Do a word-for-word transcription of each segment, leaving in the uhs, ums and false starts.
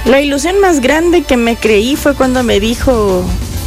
La ilusión más grande que me creí fue cuando me dijo: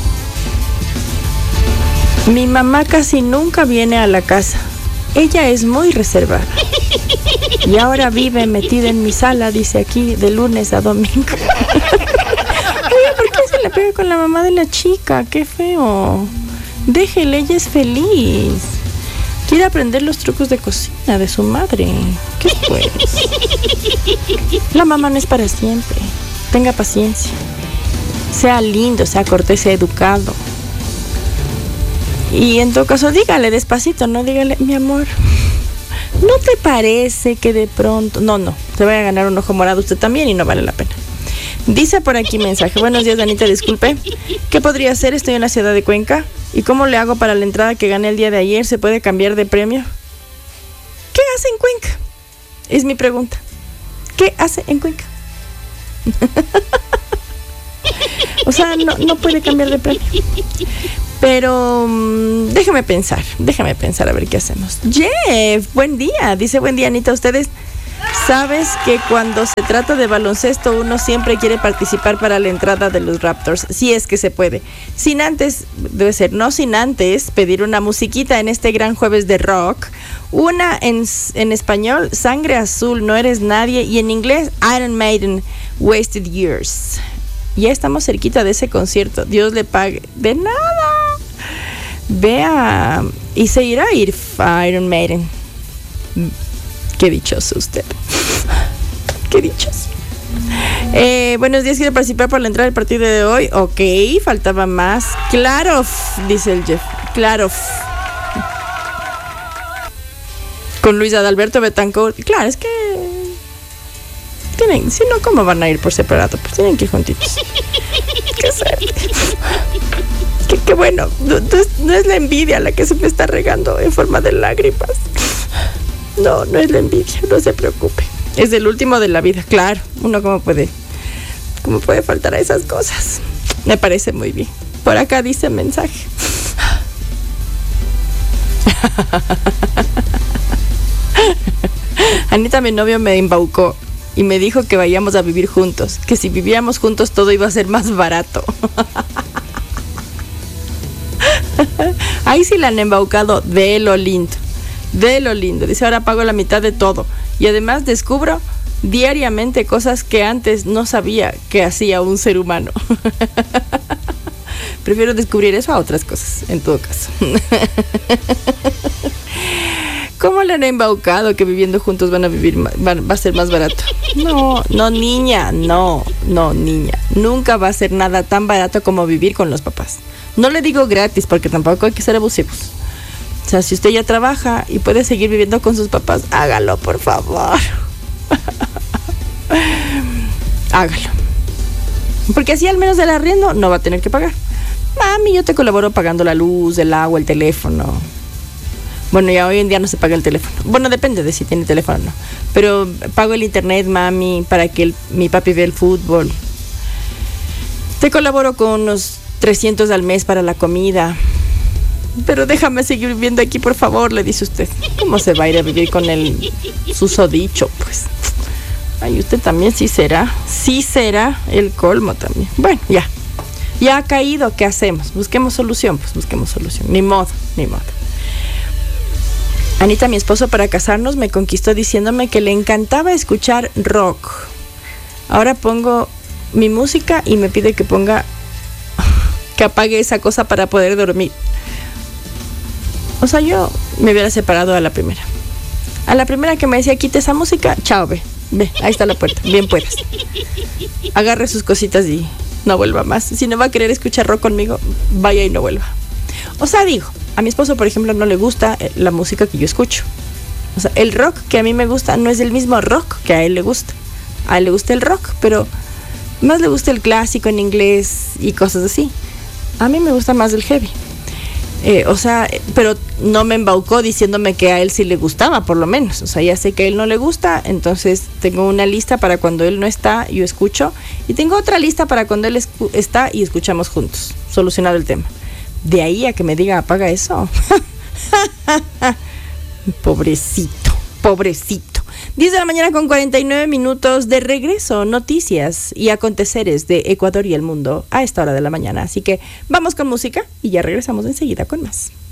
mi mamá casi nunca viene a la casa. Ella es muy reservada. Y ahora vive metida en mi sala, dice aquí, de lunes a domingo. Oye, ¿por qué se le pega con la mamá de la chica? Qué feo. Déjele, ella es feliz. Quiere aprender los trucos de cocina de su madre. ¿Qué pues? La mamá no es para siempre. Tenga paciencia. Sea lindo, sea cortés, sea educado. Y en todo caso, dígale despacito, no dígale, mi amor, ¿no te parece que de pronto? No, no, se vaya a ganar un ojo morado usted también y no vale la pena. Dice por aquí mensaje: buenos días, Danita, disculpe, ¿qué podría hacer? Estoy en la ciudad de Cuenca. ¿Y cómo le hago para la entrada que gané el día de ayer? ¿Se puede cambiar de premio? ¿Qué hace en Cuenca? Es mi pregunta. ¿Qué hace en Cuenca? O sea, no, no puede cambiar de premio. Pero um, déjame pensar, déjame pensar a ver qué hacemos. Jeff, buen día. Dice: buen día, Anita, ustedes. Sabes que cuando se trata de baloncesto uno siempre quiere participar para la entrada de los Raptors, si es que se puede. Sin antes, debe ser, no sin antes pedir una musiquita en este gran jueves de rock. Una en, en español, Sangre Azul, No Eres Nadie, y en inglés, Iron Maiden, Wasted Years. Ya estamos cerquita de ese concierto. Dios le pague. De nada. Vea, y se irá a ir a Iron Maiden. Qué dichoso usted. Qué dichoso. Eh, buenos días, quiero participar por la entrada del partido de hoy. Ok, faltaba más. Claro, dice el Jeff. Claro. Con Luis Adalberto Betancourt. Claro, es que tienen, si no, ¿cómo van a ir por separado? Pues tienen que ir juntitos. Qué suerte. Qué, qué bueno. No, no, es, no es la envidia la que se me está regando en forma de lágrimas. No, no es la envidia, no se preocupe. Es el último de la vida, claro. Uno cómo puede, cómo puede faltar a esas cosas. Me parece muy bien. Por acá dice mensaje. Anita, mi novio, me embaucó y me dijo que vayamos a vivir juntos, que si vivíamos juntos todo iba a ser más barato. Ahí sí la han embaucado de lo lindo. De lo lindo. Dice: ahora pago la mitad de todo. Y además descubro diariamente cosas que antes no sabía que hacía un ser humano. Prefiero descubrir eso a otras cosas, en todo caso. ¿Cómo le han embaucado que viviendo juntos van a vivir, van, va a ser más barato? No, no, niña, no, no, niña. Nunca va a ser nada tan barato como vivir con los papás. No le digo gratis, porque tampoco hay que ser abusivos. O sea, si usted ya trabaja y puede seguir viviendo con sus papás, hágalo, por favor. Hágalo. Porque así al menos del arriendo no va a tener que pagar. Mami, yo te colaboro pagando la luz, el agua, el teléfono. Bueno, ya hoy en día no se paga el teléfono. Bueno, depende de si tiene teléfono o no. Pero pago el internet, mami, para que el, mi papi vea el fútbol. Te colaboro con unos trescientos al mes para la comida. Pero déjame seguir viviendo aquí, por favor, le dice usted. ¿Cómo se va a ir a vivir con el susodicho? Pues, ay, usted también sí será, sí será el colmo también. Bueno, ya, ya ha caído, ¿qué hacemos? Busquemos solución, pues busquemos solución. Ni modo, ni modo. Anita, mi esposo, para casarnos me conquistó diciéndome que le encantaba escuchar rock. Ahora pongo mi música y me pide que ponga, que apague esa cosa para poder dormir. O sea, yo me hubiera separado a la primera. A la primera que me decía, quite esa música, chao, ve, ve, ahí está la puerta, bien puedas. Agarre sus cositas y no vuelva más. Si no va a querer escuchar rock conmigo, vaya y no vuelva. O sea, digo, a mi esposo, por ejemplo, no le gusta la música que yo escucho. O sea, el rock que a mí me gusta no es el mismo rock que a él le gusta. A él le gusta el rock, pero más le gusta el clásico en inglés y cosas así. A mí me gusta más el heavy. Eh, o sea, pero no me embaucó diciéndome que a él sí le gustaba, por lo menos. O sea, ya sé que a él no le gusta, entonces tengo una lista para cuando él no está, yo escucho. Y tengo otra lista para cuando él escu- está y escuchamos juntos. Solucionado el tema. De ahí a que me diga, apaga eso. Pobrecito, pobrecito. diez de la mañana con cuarenta y nueve minutos, de regreso, noticias y aconteceres de Ecuador y el mundo a esta hora de la mañana. Así que vamos con música y ya regresamos enseguida con más.